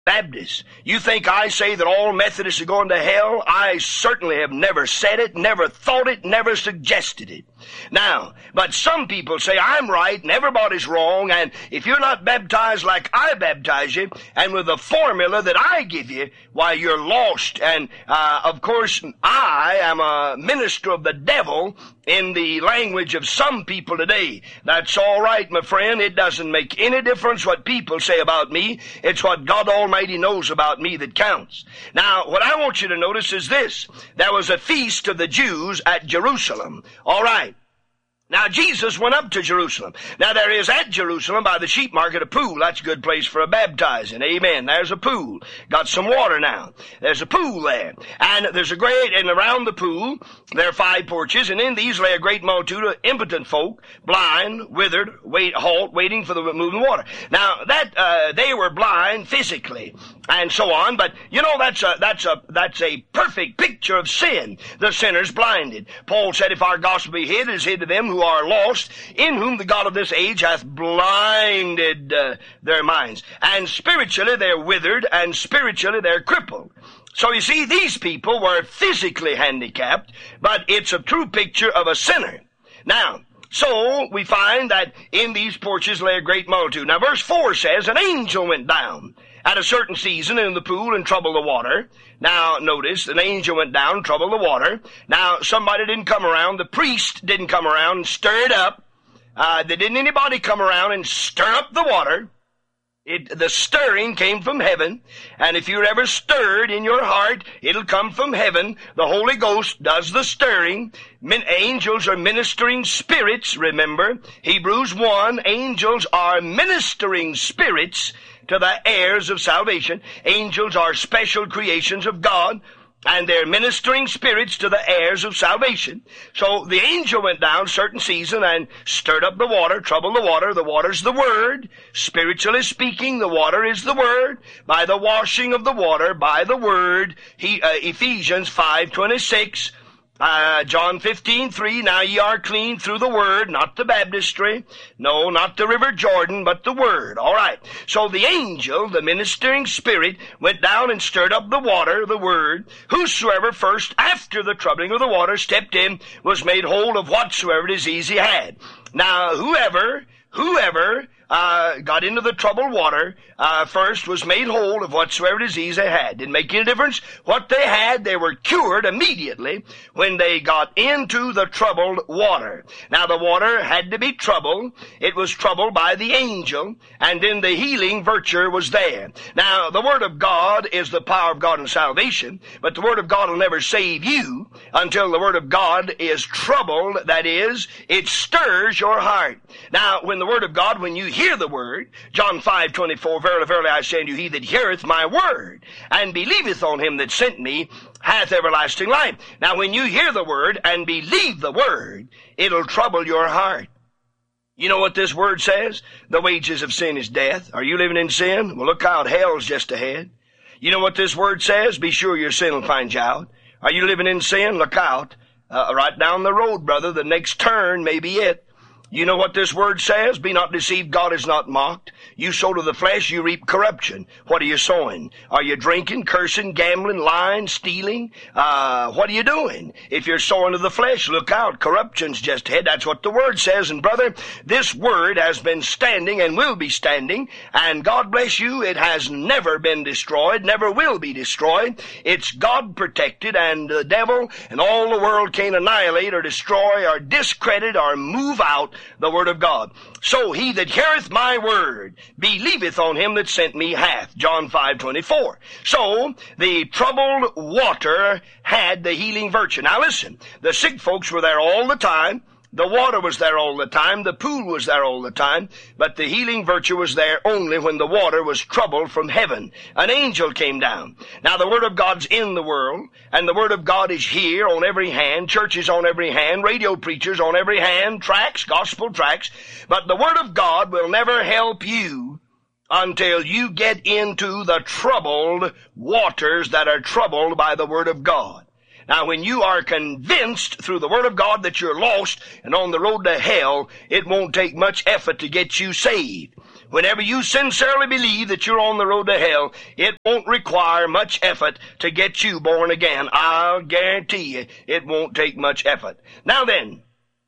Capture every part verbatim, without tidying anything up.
Baptists. You think I say that all Methodists are going to hell? I certainly have never said it, never thought it, never suggested it. Now, but some people say I'm right and everybody's wrong, and if you're not baptized like I baptize you, and with the formula that I give you, why, you're lost. And, uh, of course, I am a minister of the devil in the language of some people today. That's all right, my friend. It doesn't make any difference what people say about me. It's what God Almighty knows about me that counts. Now, what I want you to notice is this. There was a feast of the Jews at Jerusalem. All right. Now, Jesus went up to Jerusalem. Now, there is at Jerusalem by the sheep market a pool. That's a good place for a baptizing. Amen. There's a pool. Got some water now. There's a pool there. And there's a great, and around the pool, there are five porches, and in these lay a great multitude of impotent folk, blind, withered, wait, halt, waiting for the moving water. Now, that, uh, they were blind physically, and so on, but, you know, that's a, that's a, that's a perfect picture of sin. The sinner's blinded. Paul said, if our gospel be hid, it is hid to them who are lost, in whom the God of this age hath blinded uh, their minds. And spiritually they're withered, and spiritually they're crippled. So you see, these people were physically handicapped, but it's a true picture of a sinner. Now, so we find that in these porches lay a great multitude. Now verse four says, an angel went down at a certain season in the pool and troubled the water. Now, notice, an angel went down, troubled the water. Now, somebody didn't come around. The priest didn't come around and stir it up. Uh, there didn't anybody come around and stir up the water. It, the stirring came from heaven. And if you're ever stirred in your heart, it'll come from heaven. The Holy Ghost does the stirring. Min- angels are ministering spirits, remember. Hebrews one, angels are ministering spirits to the heirs of salvation. Angels are special creations of God, and they're ministering spirits to the heirs of salvation. So the angel went down a certain season and stirred up the water, troubled the water. The water's the Word. Spiritually speaking, the water is the Word. By the washing of the water, by the Word, he, uh, Ephesians five twenty-six, Uh, John fifteen three, now ye are clean through the Word, not the baptistry. No, not the river Jordan, but the Word. All right. So the angel, the ministering spirit, went down and stirred up the water, the Word. Whosoever first, after the troubling of the water, stepped in, was made whole of whatsoever disease he had. Now, whoever, whoever, Uh, got into the troubled water, uh, first was made whole of whatsoever disease they had. Didn't make any difference what they had. They were cured immediately when they got into the troubled water. Now, the water had to be troubled. It was troubled by the angel, and then the healing virtue was there. Now, the Word of God is the power of God in salvation, but the Word of God will never save you until the Word of God is troubled. That is, it stirs your heart. Now, when the Word of God, when you hear the Word, John five twenty-four, verily, verily, I say unto you, he that heareth my word, and believeth on him that sent me, hath everlasting life. Now, when you hear the Word and believe the Word, it'll trouble your heart. You know what this Word says? The wages of sin is death. Are you living in sin? Well, look out, hell's just ahead. You know what this Word says? Be sure your sin will find you out. Are you living in sin? Look out. Uh, right down the road, brother, the next turn may be it. You know what this Word says? Be not deceived, God is not mocked. You sow to the flesh, you reap corruption. What are you sowing? Are you drinking, cursing, gambling, lying, stealing? Uh, what are you doing? If you're sowing to the flesh, look out. Corruption's just ahead. That's what the Word says. And brother, this Word has been standing and will be standing. And God bless you, it has never been destroyed, never will be destroyed. It's God protected, and the devil and all the world can't annihilate or destroy or discredit or move out the Word of God. So he that heareth my word, believeth on him that sent me, hath. John five twenty-four. So the troubled water had the healing virtue. Now listen, the sick folks were there all the time. The water was there all the time. The pool was there all the time. But the healing virtue was there only when the water was troubled from heaven. An angel came down. Now the Word of God's in the world, and the Word of God is here on every hand, churches on every hand, radio preachers on every hand, tracts, gospel tracts. But the Word of God will never help you until you get into the troubled waters that are troubled by the Word of God. Now, when you are convinced through the Word of God that you're lost and on the road to hell, it won't take much effort to get you saved. Whenever you sincerely believe that you're on the road to hell, it won't require much effort to get you born again. I'll guarantee you it won't take much effort. Now then,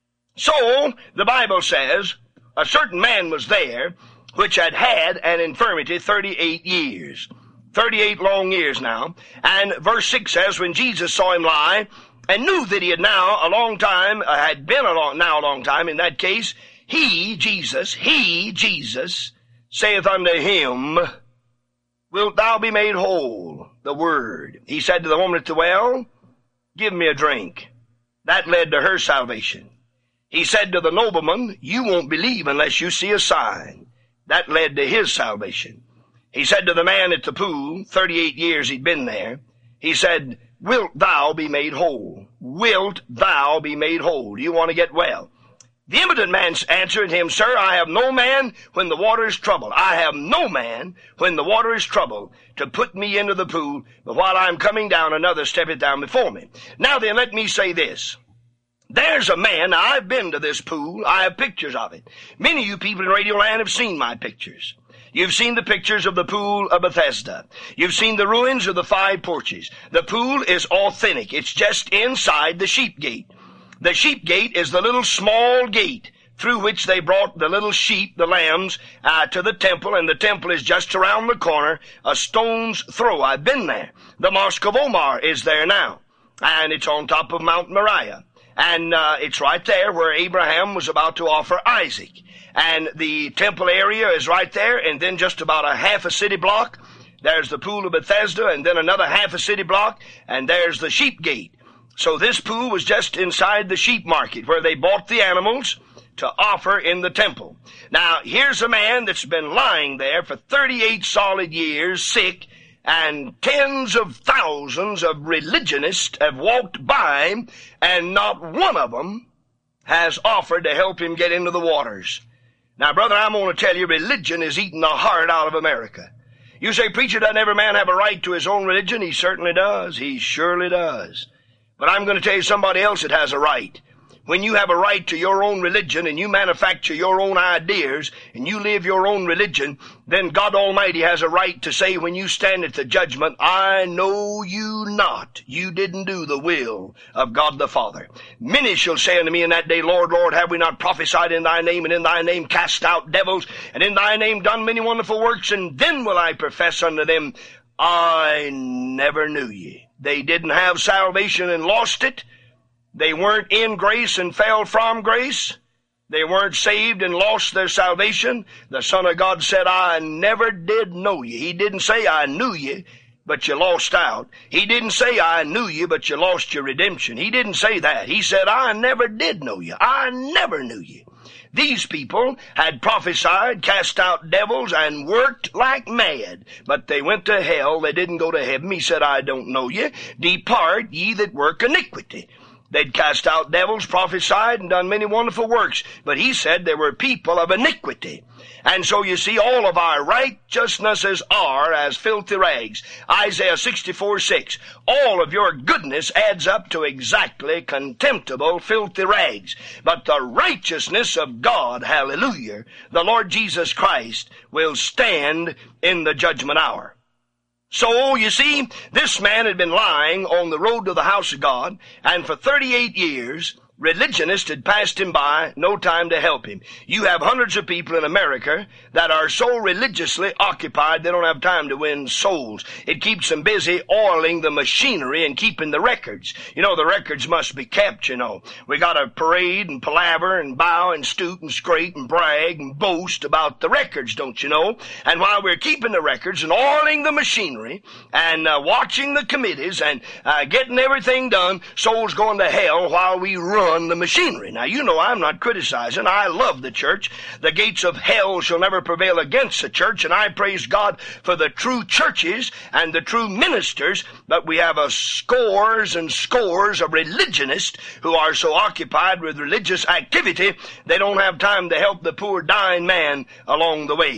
so the Bible says, a certain man was there which had had an infirmity thirty-eight years. thirty-eight long years now. And verse six says, when Jesus saw him lie, and knew that he had now a long time, uh, had been a long, now a long time in that case, he, Jesus, he, Jesus, saith unto him, wilt thou be made whole? The word. He said to the woman at the well, give me a drink. That led to her salvation. He said to the nobleman, you won't believe unless you see a sign. That led to his salvation. He said to the man at the pool, thirty-eight years he'd been there, he said, wilt thou be made whole? Wilt thou be made whole? Do you want to get well? The impotent man answered him, sir, I have no man when the water is troubled. I have no man when the water is troubled to put me into the pool, but while I'm coming down, another steppeth down before me. Now then, let me say this. There's a man, now I've been to this pool, I have pictures of it. Many of you people in Radio Land have seen my pictures. You've seen the pictures of the pool of Bethesda. You've seen the ruins of the five porches. The pool is authentic. It's just inside the sheep gate. The sheep gate is the little small gate through which they brought the little sheep, the lambs, uh, to the temple, and the temple is just around the corner, a stone's throw. I've been there. The Mosque of Omar is there now, and it's on top of Mount Moriah. And uh, it's right there where Abraham was about to offer Isaac. And the temple area is right there, and then just about a half a city block, there's the pool of Bethesda, and then another half a city block, and there's the sheep gate. So this pool was just inside the sheep market where they bought the animals to offer in the temple. Now, here's a man that's been lying there for thirty-eight solid years, sick, and tens of thousands of religionists have walked by him, and not one of them has offered to help him get into the waters. Now, brother, I'm going to tell you, religion is eating the heart out of America. You say, preacher, doesn't every man have a right to his own religion? He certainly does. He surely does. But I'm going to tell you somebody else that has a right. When you have a right to your own religion and you manufacture your own ideas and you live your own religion, then God Almighty has a right to say when you stand at the judgment, I know you not. You didn't do the will of God the Father. Many shall say unto me in that day, Lord, Lord, have we not prophesied in thy name, and in thy name cast out devils, and in thy name done many wonderful works? And then will I profess unto them, I never knew ye. They didn't have salvation and lost it. They weren't in grace and fell from grace. They weren't saved and lost their salvation. The Son of God said, I never did know you. He didn't say, I knew you, but you lost out. He didn't say, I knew you, but you lost your redemption. He didn't say that. He said, I never did know you. I never knew you. These people had prophesied, cast out devils, and worked like mad. But they went to hell. They didn't go to heaven. He said, I don't know you. Depart, ye that work iniquity. They'd cast out devils, prophesied, and done many wonderful works. But he said they were people of iniquity. And so you see, all of our righteousnesses are as filthy rags. Isaiah sixty-four six. All of your goodness adds up to exactly contemptible, filthy rags. But the righteousness of God, hallelujah, the Lord Jesus Christ, will stand in the judgment hour. So, you see, this man had been lying on the road to the house of God, and for thirty-eight years, religionists had passed him by, no time to help him. You have hundreds of people in America that are so religiously occupied they don't have time to win souls. It keeps them busy oiling the machinery and keeping the records. You know, the records must be kept, you know. We got to parade and palaver and bow and stoop and scrape and brag and boast about the records, don't you know? And while we're keeping the records and oiling the machinery and uh, watching the committees and uh, getting everything done, souls going to hell while we run the machinery. Now, you know I'm not criticizing. I love the church. The gates of hell shall never prevail against the church, and I praise God for the true churches and the true ministers, but we have a scores and scores of religionists who are so occupied with religious activity, they don't have time to help the poor dying man along the way.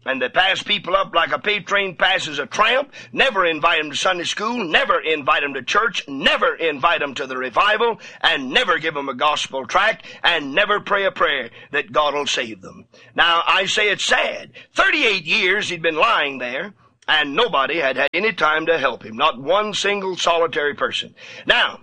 And they pass people up like a pay train passes a tramp, never invite them to Sunday school, never invite them to church, never invite them to the revival, and never give them a gospel tract, and never pray a prayer that God will save them. Now, I say it's sad. thirty-eight years he'd been lying there, and nobody had had any time to help him. Not one single solitary person. Now,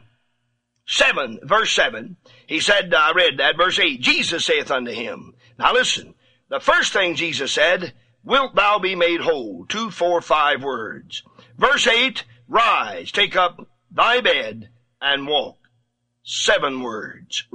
seven, verse seven, he said, I read that, verse eight, Jesus saith unto him. Now listen, the first thing Jesus said, wilt thou be made whole? Two, four, five words. Verse eight, rise, take up thy bed, and walk. Seven words.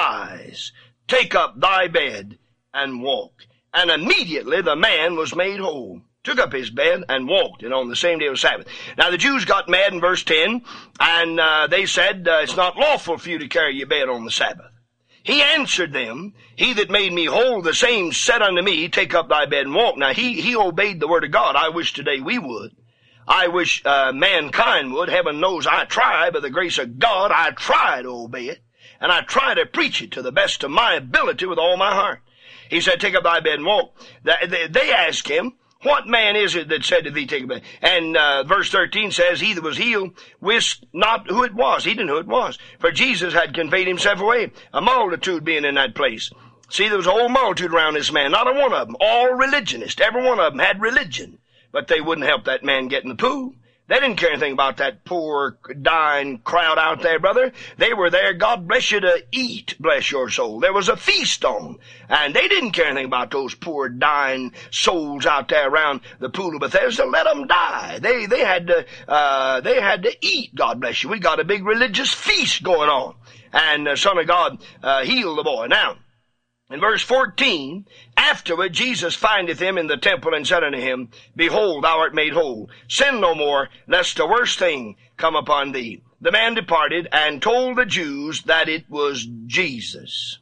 Rise, take up thy bed, and walk. And immediately the man was made whole. Took up his bed and walked, and on the same day of Sabbath. Now the Jews got mad in verse ten, and uh, they said, uh, it's not lawful for you to carry your bed on the Sabbath. He answered them, he that made me whole, the same said unto me, take up thy bed and walk. Now he, he obeyed the word of God. I wish today we would. I wish uh, mankind would. Heaven knows I try, by the grace of God, I try to obey it. And I try to preach it to the best of my ability with all my heart. He said, take up thy bed and walk. They asked him, what man is it that said to thee, take a bed? And uh, verse thirteen says, he that was healed wist not who it was. He didn't know who it was. For Jesus had conveyed himself away, a multitude being in that place. See, there was a whole multitude around this man, not a one of them, all religionists. Every one of them had religion. But they wouldn't help that man get in the pool. They didn't care anything about that poor, dying crowd out there, brother. They were there, God bless you, to eat, bless your soul. There was a feast on. And they didn't care anything about those poor, dying souls out there around the pool of Bethesda. Let them die. They, they had to, uh, they had to eat, God bless you. We got a big religious feast going on. And the Son of God, uh, healed the boy. Now, in verse fourteen, afterward Jesus findeth him in the temple and said unto him, behold, thou art made whole. Sin no more, lest a worse thing come upon thee. The man departed and told the Jews that it was Jesus.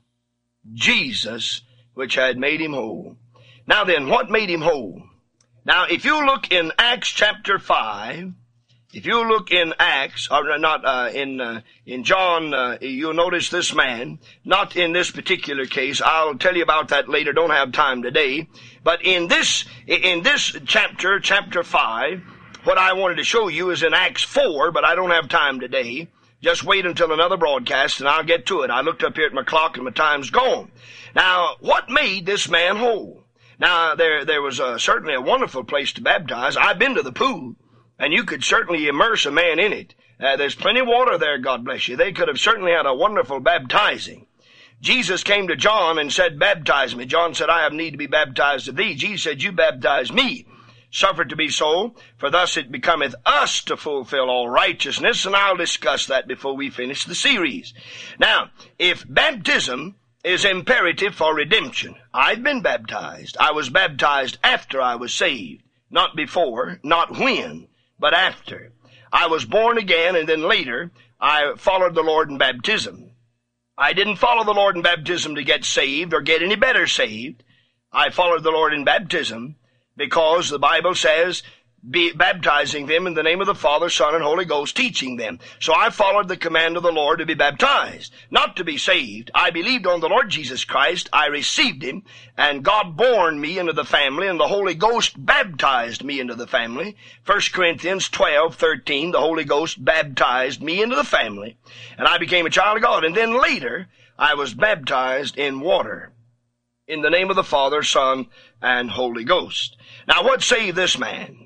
Jesus, which had made him whole. Now then, what made him whole? Now, if you look in Acts chapter five, if you look in Acts, or not uh, in uh, in John, uh, you'll notice this man, not in this particular case. I'll tell you about that later. Don't have time today. But in this in this chapter, chapter five, what I wanted to show you is in Acts four, but I don't have time today. Just wait until another broadcast, and I'll get to it. I looked up here at my clock, and my time's gone. Now, what made this man whole? Now, there there was uh, certainly a wonderful place to baptize. I've been to the pool. And you could certainly immerse a man in it. Uh, there's plenty of water there, God bless you. They could have certainly had a wonderful baptizing. Jesus came to John and said, baptize me. John said, I have need to be baptized of thee. Jesus said, you baptize me. Suffer it to be so, for thus it becometh us to fulfill all righteousness. And I'll discuss that before we finish the series. Now, if baptism is imperative for redemption, I've been baptized. I was baptized after I was saved. Not before, not when. But after. I was born again, and then later, I followed the Lord in baptism. I didn't follow the Lord in baptism to get saved or get any better saved. I followed the Lord in baptism because the Bible says, be baptizing them in the name of the Father, Son, and Holy Ghost, teaching them. So I followed the command of the Lord to be baptized, not to be saved. I believed on the Lord Jesus Christ. I received him, and God born me into the family, and the Holy Ghost baptized me into the family. First Corinthians twelve thirteen, the Holy Ghost baptized me into the family, and I became a child of God. And then later, I was baptized in water, in the name of the Father, Son, and Holy Ghost. Now, what saved this man?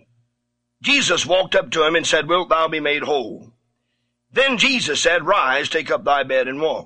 Jesus walked up to him and said, wilt thou be made whole? Then Jesus said, rise, take up thy bed and walk.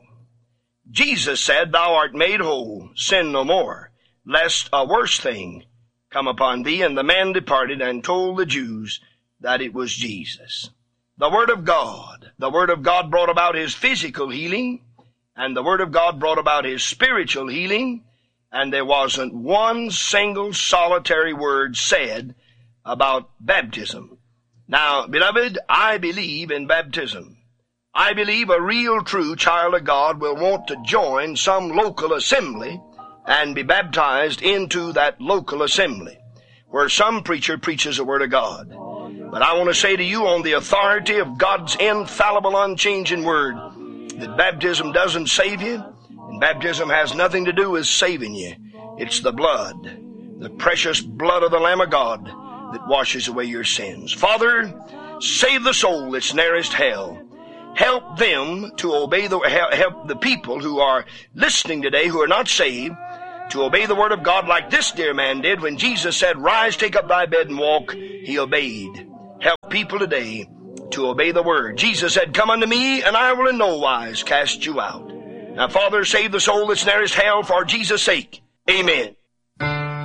Jesus said, thou art made whole, sin no more, lest a worse thing come upon thee. And the man departed and told the Jews that it was Jesus. The Word of God, the Word of God brought about his physical healing, and the Word of God brought about his spiritual healing, and there wasn't one single solitary word said about baptism. Now, beloved, I believe in baptism. I believe a real, true child of God will want to join some local assembly and be baptized into that local assembly where some preacher preaches the Word of God. But I want to say to you on the authority of God's infallible, unchanging Word that baptism doesn't save you, and baptism has nothing to do with saving you. It's the blood. the precious blood of the Lamb of God that washes away your sins. Father, save the soul that's nearest hell. Help them to obey the, help the people who are listening today who are not saved to obey the word of God like this dear man did when Jesus said, rise, take up thy bed and walk. He obeyed. Help people today to obey the word. Jesus said, come unto me and I will in no wise cast you out. Now, Father, save the soul that's nearest hell for Jesus' sake. Amen.